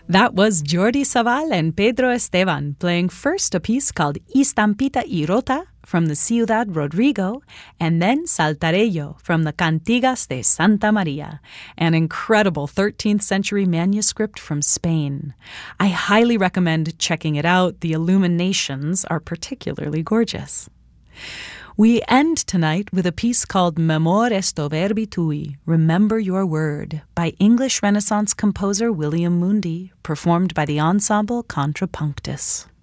That was Jordi Savall and Pedro Esteban playing first a piece called Estampita y Rota from the Ciudad Rodrigo, and then Saltarello from the Cantigas de Santa Maria, an incredible 13th century manuscript from Spain. I highly recommend checking it out. The illuminations are particularly gorgeous. We end tonight with a piece called Memor esto verbi tui, Remember Your Word, by English Renaissance composer William Mundy, performed by the ensemble Contrapunctus.